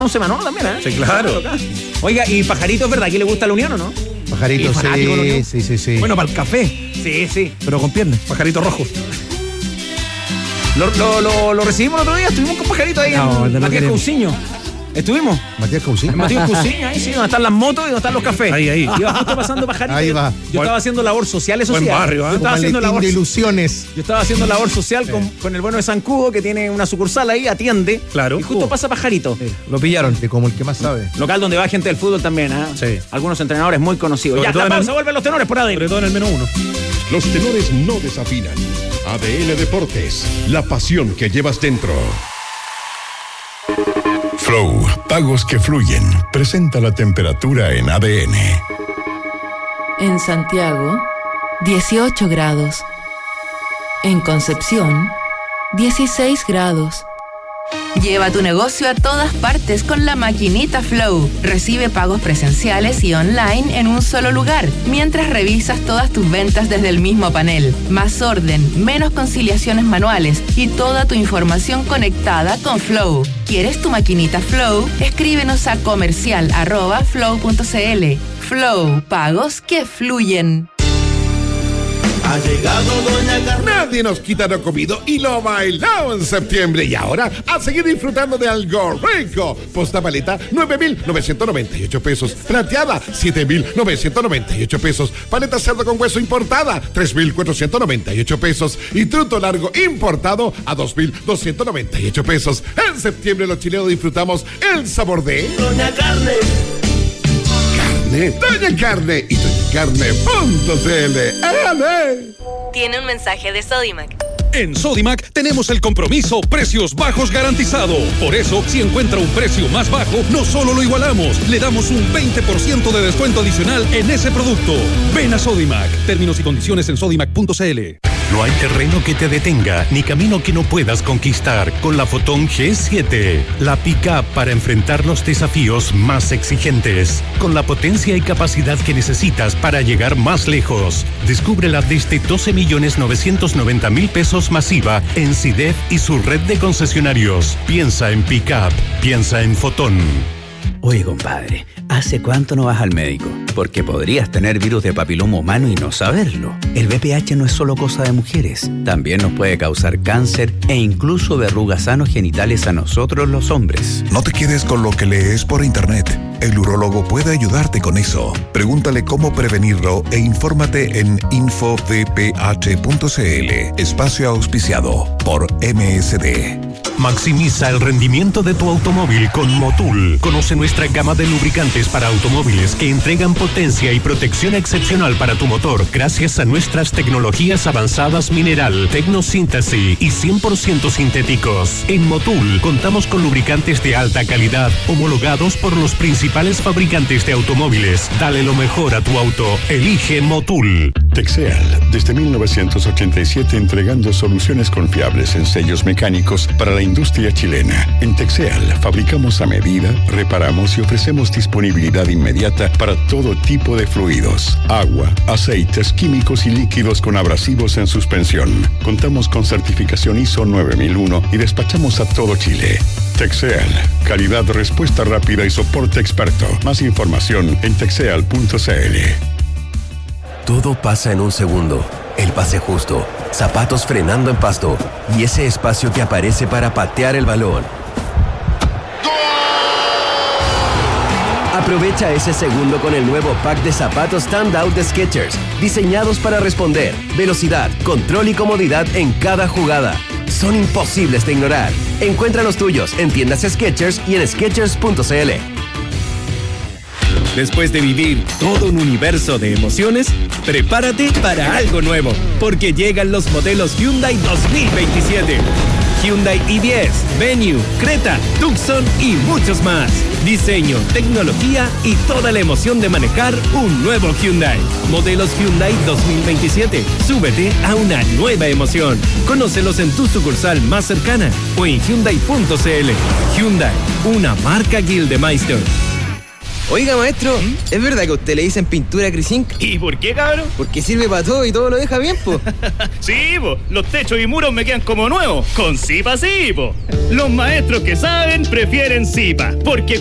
semanal también, ¿eh? Sí, claro. Oiga, ¿y Pajarito es verdad que le gusta la Unión o no? Pajarito, sí. Bueno, para el café, Sí. pero con piernas. Pajarito rojo. Lo recibimos el otro día, estuvimos con Pajarito ahí en Matías Cousiño. ¿Estuvimos? Matías Cousiño. Matías Cousiño, ahí sí, donde están las motos y donde están los cafés. Ahí. Iba justo pasando Pajarito. Ahí va. Yo estaba haciendo labor social, eso Buen sí. barrio, ¿eh? Yo estaba haciendo labor de ilusiones. Yo estaba haciendo labor social con el bueno de San Cubo, que tiene una sucursal ahí, atiende. Claro. Y justo pasa Pajarito. Lo pillaron. De como el que más sabe. Local donde va gente del fútbol también, ¿ah? Sí. Algunos entrenadores muy conocidos. Sobre Ya, todo la en pausa, vuelven los tenores por ahí. Sobre todo en el menos uno. Los tenores no desafinan. ADN Deportes, la pasión que llevas dentro. Flow, pagos que fluyen. Presenta la temperatura en ADN. En Santiago, 18 grados. En Concepción, 16 grados. Lleva tu negocio a todas partes con la maquinita Flow. Recibe pagos presenciales y online en un solo lugar, mientras revisas todas tus ventas desde el mismo panel. Más orden, menos conciliaciones manuales y toda tu información conectada con Flow. ¿Quieres tu maquinita Flow? Escríbenos a comercial@flow.cl. Flow, pagos que fluyen. Ha llegado Doña Carmen. Nadie nos quita lo comido y lo bailado en septiembre. Y ahora, a seguir disfrutando de algo rico. Posta paleta, 9,998 pesos. Plateada, 7,998 pesos. Paleta cerdo con hueso importada, 3,498 pesos. Y truto largo importado a 2,298 pesos. En septiembre los chilenos disfrutamos el sabor de Doña Carne. Doña Carne y doñacarne.cl. Tiene un mensaje de Sodimac. En Sodimac tenemos el compromiso precios bajos garantizado. Por eso, si encuentra un precio más bajo, no solo lo igualamos, le damos un 20% de descuento adicional en ese producto. Ven a Sodimac. Términos y condiciones en sodimac.cl. No hay terreno que te detenga, ni camino que no puedas conquistar con la Fotón G7. La pick-up para enfrentar los desafíos más exigentes. Con la potencia y capacidad que necesitas para llegar más lejos. Descúbrela desde 12,990,000 pesos masiva en CIDEF y su red de concesionarios. Piensa en pick-up, piensa en Fotón. Oye, compadre, ¿hace cuánto no vas al médico? Porque podrías tener virus de papiloma humano y no saberlo. El VPH no es solo cosa de mujeres. También nos puede causar cáncer e incluso verrugas anogenitales a nosotros los hombres. No te quedes con lo que lees por internet. El urólogo puede ayudarte con eso. Pregúntale cómo prevenirlo e infórmate en infovph.cl. Espacio auspiciado por MSD. Maximiza el rendimiento de tu automóvil con Motul. Conoce nuestra gama de lubricantes para automóviles que entregan potencia y protección excepcional para tu motor gracias a nuestras tecnologías avanzadas mineral, tecnosíntesis y 100% sintéticos. En Motul contamos con lubricantes de alta calidad homologados por los principales fabricantes de automóviles. Dale lo mejor a tu auto. Elige Motul. Texeal, desde 1987 entregando soluciones confiables en sellos mecánicos para la industria chilena. En Texeal fabricamos a medida, reparamos y ofrecemos disponibilidad inmediata para todo tipo de fluidos, agua, aceites, químicos y líquidos con abrasivos en suspensión. Contamos con certificación ISO 9001 y despachamos a todo Chile. Texeal, calidad, respuesta rápida y soporte experto. Más información en texeal.cl. Todo pasa en un segundo. El pase justo, zapatos frenando en pasto y ese espacio que aparece para patear el balón. Aprovecha ese segundo con el nuevo pack de zapatos Standout de Skechers, diseñados para responder, velocidad, control y comodidad en cada jugada. Son imposibles de ignorar. Encuentra los tuyos en tiendas Skechers y en Skechers.cl. Después de vivir todo un universo de emociones, prepárate para algo nuevo, porque llegan los modelos Hyundai 2027. Hyundai i10, Venue, Creta, Tucson y muchos más. Diseño, tecnología y toda la emoción de manejar un nuevo Hyundai. Modelos Hyundai 2027. Súbete a una nueva emoción. Conócelos en tu sucursal más cercana o en Hyundai.cl. Hyundai, una marca Gildemeister. Oiga, maestro, ¿es verdad que a usted le dicen pintura Crisink? ¿Y por qué, cabrón? Porque sirve para todo y todo lo deja bien, po. Sí, po. Los techos y muros me quedan como nuevos. Con Zipa sí, po. Los maestros que saben prefieren Zipa. Porque